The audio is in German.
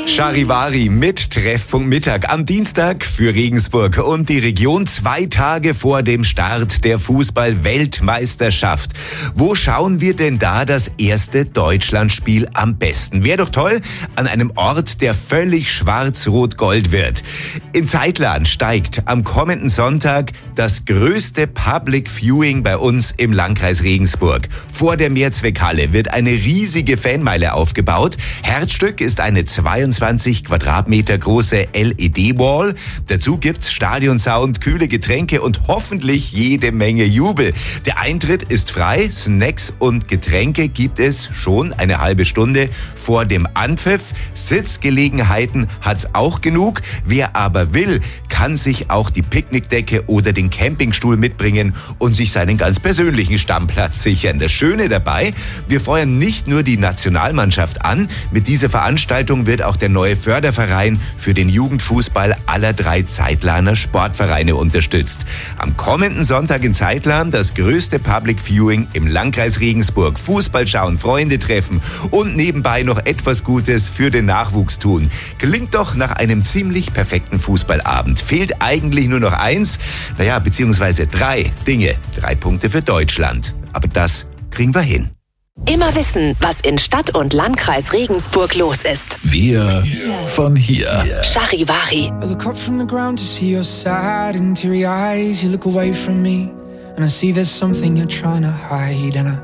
Charivari mit Treffpunkt Mittag am Dienstag für Regensburg und die Region 2 Tage vor dem Start der Fußball-Weltmeisterschaft. Wo schauen wir denn da das erste Deutschlandspiel am besten? Wäre doch toll, an einem Ort, der völlig schwarz-rot-gold wird. In Zeitlern steigt am kommenden Sonntag das größte Public Viewing bei uns im Landkreis Regensburg. Vor der Mehrzweckhalle wird eine riesige Fanmeile aufgebaut. Herzstück ist eine 22 Quadratmeter große LED-Wall. Dazu gibt's Stadionsound, kühle Getränke und hoffentlich jede Menge Jubel. Der Eintritt ist frei, Snacks und Getränke gibt es schon eine halbe Stunde vor dem Anpfiff. Sitzgelegenheiten hat's auch genug. Wer aber will, kann sich auch die Picknickdecke oder den Campingstuhl mitbringen und sich seinen ganz persönlichen Stammplatz sichern. Das Schöne dabei, wir feuern nicht nur die Nationalmannschaft an, mit dieser Veranstaltung wird auch der neue Förderverein für den Jugendfußball aller 3 Zeitlaner Sportvereine unterstützt. Am kommenden Sonntag in Zeitlern das größte Public Viewing im Landkreis Regensburg. Fußball schauen, Freunde treffen und nebenbei noch etwas Gutes für den Nachwuchs tun. Klingt doch nach einem ziemlich perfekten Fußballabend. Fehlt eigentlich nur noch eins, beziehungsweise 3 Dinge. 3 Punkte für Deutschland. Aber das kriegen wir hin. Immer wissen, was in Stadt und Landkreis Regensburg los ist. Wir von hier. Charivari. I look up from the ground to see your sad and teary eyes. You look away from me and I see there's something you're trying to hide and I